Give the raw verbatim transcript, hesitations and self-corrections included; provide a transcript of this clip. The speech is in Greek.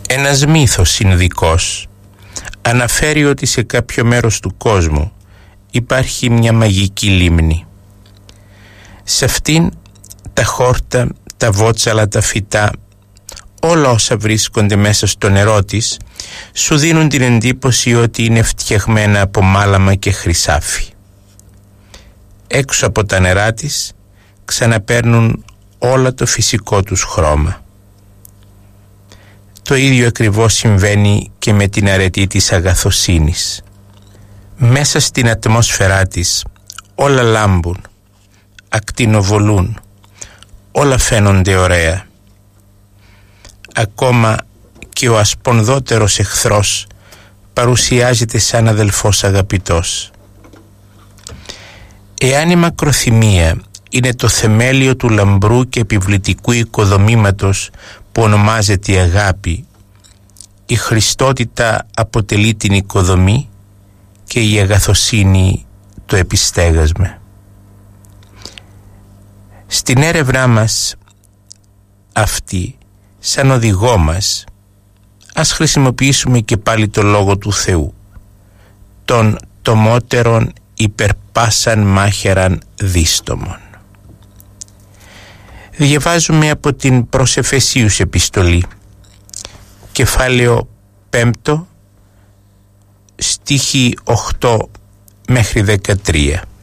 Ένας μύθος συνδικός αναφέρει ότι σε κάποιο μέρος του κόσμου υπάρχει μια μαγική λίμνη. Σε αυτήν τα χόρτα, τα βότσαλα, τα φυτά, όλα όσα βρίσκονται μέσα στο νερό της σου δίνουν την εντύπωση ότι είναι φτιαγμένα από μάλαμα και χρυσάφι. Έξω από τα νερά της ξαναπαίρνουν όλα το φυσικό τους χρώμα. Το ίδιο ακριβώς συμβαίνει και με την αρετή της αγαθοσύνης. Μέσα στην ατμόσφαιρά της όλα λάμπουν, ακτινοβολούν, όλα φαίνονται ωραία. Ακόμα και ο ασπονδότερος εχθρός παρουσιάζεται σαν αδελφός αγαπητός. Εάν η μακροθυμία είναι το θεμέλιο του λαμπρού και επιβλητικού οικοδομήματος που ονομάζεται η αγάπη, η Χριστότητα αποτελεί την οικοδομή και η αγαθοσύνη το επιστέγασμα. Στην έρευνά μας αυτή, σαν οδηγό μας, ας χρησιμοποιήσουμε και πάλι το λόγο του Θεού, τον τομότερον υπερπάσαν μάχαιραν δίστομον. Διαβάζουμε από την προς Εφεσίους επιστολή, κεφάλαιο πέμπτο, στίχοι οκτώ μέχρι δεκατρία.